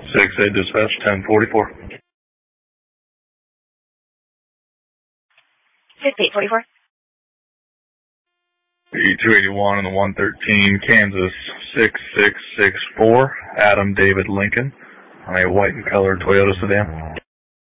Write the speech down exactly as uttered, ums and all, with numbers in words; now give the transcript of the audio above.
six eight dispatch, ten forty-four. six eight forty-four. The two eighty-one and the one thirteen, Kansas six six six four, Adam David Lincoln, on a white and colored Toyota sedan.